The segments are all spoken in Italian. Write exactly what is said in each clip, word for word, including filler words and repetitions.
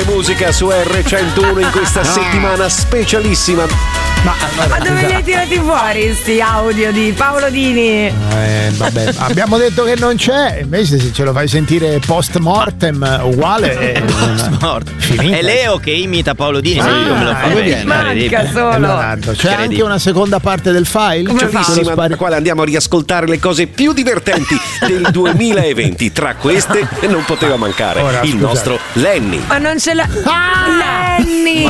grande musica su erre centouno in questa settimana specialissima. Ma, Ma dove li hai tirati fuori sti audio di Paolo Dini? Eh, vabbè, abbiamo detto che non c'è, invece se ce lo fai sentire post mortem uguale è, è Leo che imita Paolo Dini, ah, sai come lo fa bene. Manca solo. Leonardo, c'è anche una seconda parte del file nella quale andiamo a riascoltare le cose più divertenti del duemilaventi. Tra queste non poteva mancare Ora, il scusate. nostro Lenny. Ma non ce l'ha ah! Lenny!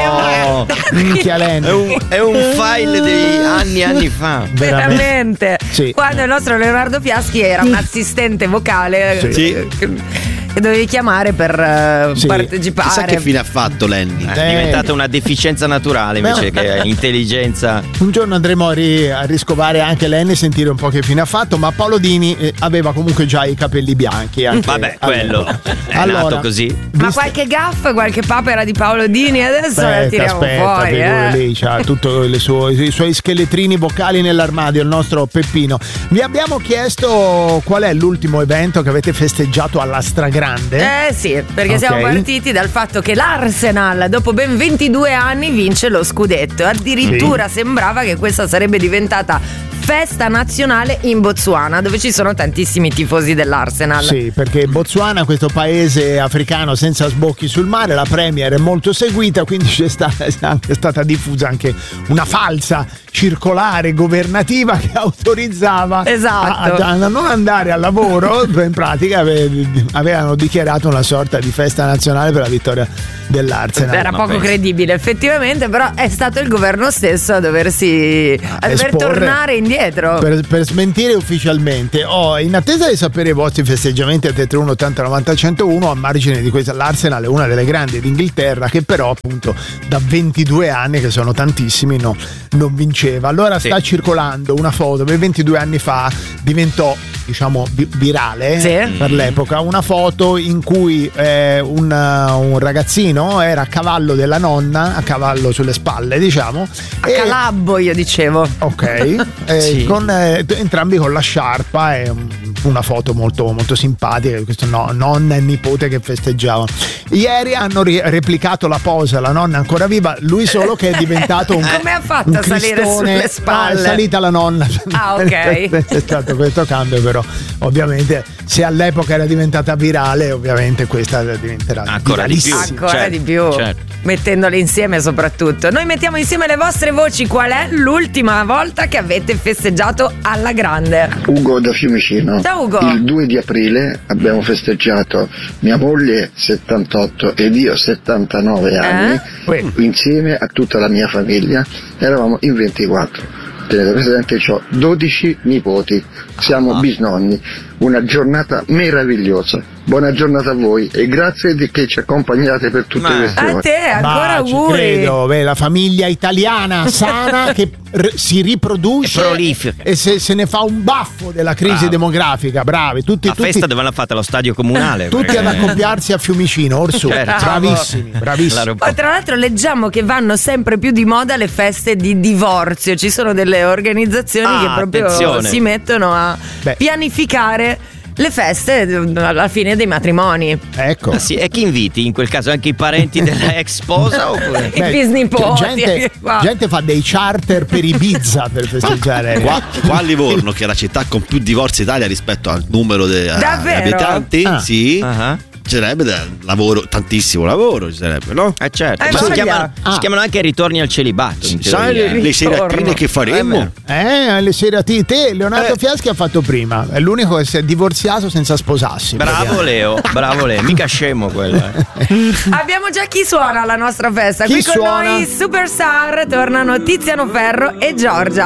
No. Minchia Lenny. È un, è un file di anni e anni fa. Veramente. Sì. Quando il nostro Leonardo Fiaschi era un assistente vocale. Sì. Che, che dovevi chiamare per uh, sì. partecipare. Chissà che fine ha fatto Lenny. È eh. diventata una deficienza naturale invece Beh, che intelligenza. Un giorno andremo a, ri- a riscovare anche Lenny, sentire un po' che fine ha fatto, ma Paolo Dini eh, aveva comunque già i capelli bianchi. Anche Vabbè, quello allora. è allora, nato così. Ma qualche gaff, qualche papera di Paolo Dini adesso aspetta, la tiriamo aspetta, fuori. Eh. Lì c'ha tutti i suoi scheletrini vocali nell'armadio, il nostro Peppino. Vi abbiamo chiesto qual è l'ultimo evento che avete festeggiato alla stragrande. Eh sì, perché okay. siamo partiti dal fatto che l'Arsenal dopo ben ventidue anni vince lo scudetto. Addirittura sì. sembrava che questa sarebbe diventata festa nazionale in Botswana, dove ci sono tantissimi tifosi dell'Arsenal. Sì, perché Botswana, questo paese africano senza sbocchi sul mare, la Premier è molto seguita, quindi c'è stata, è anche stata diffusa anche una falsa circolare governativa che autorizzava esatto. a, a non andare al lavoro. In pratica avevano dichiarato una sorta di festa nazionale per la vittoria dell'Arsenal. Era poco penso. credibile effettivamente, però è stato il governo stesso a doversi a dover tornare indietro per, per smentire ufficialmente. Oh, in attesa di sapere i vostri festeggiamenti a tre tre uno ottanta novanta centouno, a margine di questa, l'Arsenal è una delle grandi d'Inghilterra che però appunto da ventidue anni, che sono tantissimi, no, non vinceva. Allora sì. sta circolando una foto che ventidue anni fa diventò, diciamo, virale sì. per l'epoca, una foto in cui eh, un, un ragazzino era a cavallo della nonna, a cavallo sulle spalle, diciamo, a e, calabbo io dicevo ok eh, sì. con eh, entrambi con la sciarpa, e una foto molto molto simpatica, questo no, nonna e nipote che festeggiavano. Ieri hanno ri- replicato la posa, la nonna è ancora viva, lui solo che è diventato un come ha fatto a salire sulle spalle? No, è salita la nonna. Ah, ok. È stato questo cambio, però ovviamente se all'epoca era diventata virale, ovviamente questa diventerà ancora di più, ancora certo, di più certo. mettendole insieme soprattutto. Noi mettiamo insieme le vostre voci. Qual è l'ultima volta che avete festeggiato alla grande? Ugo da Fiumicino. Ciao Ugo. Il due di aprile abbiamo festeggiato mia moglie settantotto ed io settantanove anni eh? insieme a tutta la mia famiglia. Eravamo in ventiquattro. Tenete presente che ho dodici nipoti, siamo ah. bisnonni. Una giornata meravigliosa. Buona giornata a voi e grazie di che ci accompagnate per tutte Ma queste ore. A te ancora auguri. Credo, beh, la famiglia italiana sana che r- si riproduce prolifica e se, se ne fa un baffo della crisi Bravo. demografica. Bravi, tutti. La tutti, festa dove l'hanno fatta allo stadio comunale. Tutti perché... ad accoppiarsi a Fiumicino, Orsù. Certo. Bravissimi, bravissimi. Poi tra l'altro leggiamo che vanno sempre più di moda le feste di divorzio. Ci sono delle organizzazioni ah, che proprio attenzione. si mettono a Beh. pianificare le feste alla fine dei matrimoni. Ecco. Ah, sì, e chi inviti in quel caso? Anche i parenti della ex sposa? Oppure? I bisnipoti. Gente, gente fa dei charter per Ibiza per festeggiare. Qua, qua a Livorno, che è la città con più divorzi d'Italia rispetto al numero di abitanti, ah. sì. Uh-huh. Ci sarebbe lavoro, tantissimo lavoro ci sarebbe, no? Eh certo, eh, ma si chiamano, ah. si chiamano anche ritorni al celibato. Sai le, le seratine che faremo? Eh, le seratine. Te, Leonardo eh. Fiaschi ha fatto prima. È l'unico che si è divorziato senza sposarsi. Bravo Leo, bravo Leo, mica scemo quello. Eh. Abbiamo già chi suona alla nostra festa. Chi Qui con suona? noi Superstar tornano Tiziano Ferro e Giorgia.